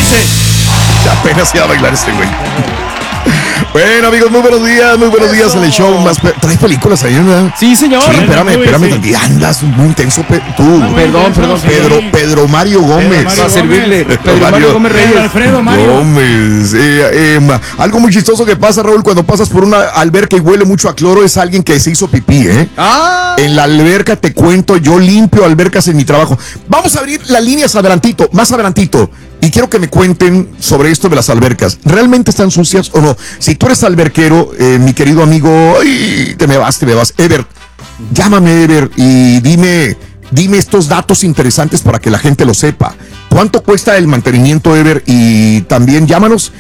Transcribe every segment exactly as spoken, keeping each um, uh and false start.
Ya apenas iba a bailar este güey. Bueno, amigos, muy buenos días, muy buenos días en el show más... Pe- ¿Traes películas ahí, no? Sí, señor. Sí, espérame, espérame, sí. Andas muy intenso, pe- tú. Ah, perdón, perdón. Pedro, Pedro Mario Gómez. Para servirle. Pedro Pedro Mario Mario Gómez Reyes. Alfredo Mario. Gómez. Eh, eh, ma- algo muy chistoso que pasa, Raúl, cuando pasas por una alberca y huele mucho a cloro, es alguien que se hizo pipí, ¿eh? Ah. En la alberca, te cuento, yo limpio albercas en mi trabajo. Vamos a abrir las líneas adelantito, más adelantito. Y quiero que me cuenten sobre esto de las albercas. ¿Realmente están sucias o no? Si tú eres alberquero, eh, mi querido amigo, ay, te me vas, te me vas. Ever, llámame, Ever, y dime, dime estos datos interesantes para que la gente lo sepa. ¿Cuánto cuesta el mantenimiento, Ever? Y también llámanos.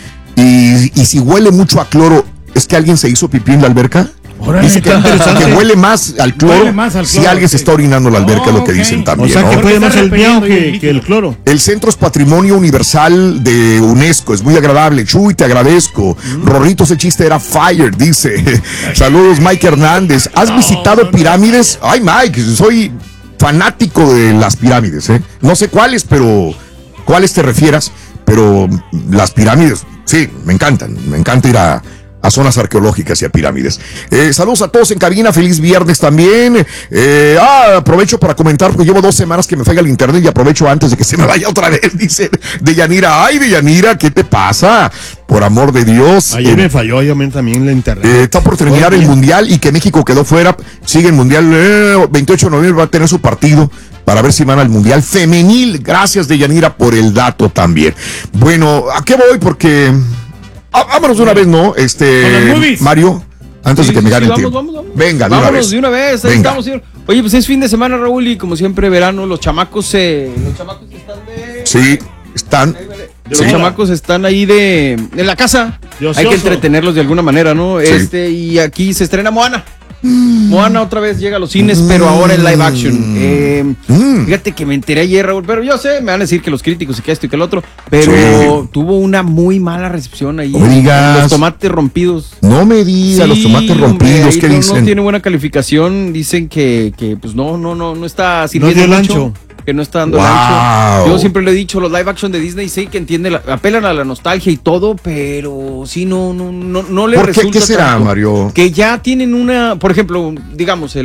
Y, y si huele mucho a cloro, ¿es que alguien se hizo pipí en la alberca? Órale, Dice que, qué interesante. que huele más al cloro, Huele más al si cloro, alguien se sí. está orinando en la alberca, Oh, es lo que ok. dicen O también. O sea, ¿no? que puede más el miau repeliendo que, que el cloro. El centro es Patrimonio Universal de UNESCO, es muy agradable. Chuy, te agradezco. Mm. Rorrito, ese chiste era fire, dice. Saludos, Mike Hernández. ¿Has No, visitado no, no. pirámides? Ay, Mike, soy fanático de las pirámides, ¿eh? No sé cuáles, pero cuáles te refieras, pero las pirámides, sí, me encantan. Me encanta ir a... a zonas arqueológicas y a pirámides. Eh, saludos a todos en cabina, feliz viernes también. Eh, ah, aprovecho para comentar, porque llevo dos semanas que me falla el internet y aprovecho antes de que se me vaya otra vez, dice Deyanira. Ay, Deyanira, ¿qué te pasa? Por amor de Dios. Ayer Eh, me falló, yo también la internet. eh, está por terminar el Mundial y que México quedó fuera. Sigue el Mundial, eh, veintiocho de noviembre va a tener su partido para ver si van al Mundial Femenil. Gracias, Deyanira, por el dato también. Bueno, ¿a qué voy? Porque... Ah, vámonos de una vez, ¿no? Este, Con las movies. Mario, antes Sí, de que me sí, gane sí, el tiempo. vamos, vamos, vamos. Venga, de una Vámonos vez. de una vez, ahí Venga. estamos, señor. Oye, pues es fin de semana, Raúl, y como siempre, verano, los chamacos, eh, los chamacos están de... Sí, están. Los Sí. chamacos están ahí de en la casa. De Hay ocioso. que entretenerlos de alguna manera, ¿no? Sí. Este, y aquí se estrena Moana. Moana otra vez llega a los cines, pero ahora en live action. Eh, Mm. Fíjate que me enteré ayer, Raúl, pero yo sé, me van a decir que los críticos y que esto y que el otro, pero Sí. tuvo una muy mala recepción ahí. No me digas. Los tomates rompidos. No me digas, los Sí, tomates hombre, rompidos, ahí ¿qué no, dicen? No tiene buena calificación, dicen que, que pues no, no, no, no está No sirviendo dio el mucho, ancho. que no está dando Wow. el ancho. Yo siempre le he dicho, los live action de Disney sí que entiende, la- apelan a la nostalgia y todo, pero sí no, no, no, no le ¿Por qué? resulta ¿Qué será, tanto. Mario? Que ya tienen una, por ejemplo, digamos, el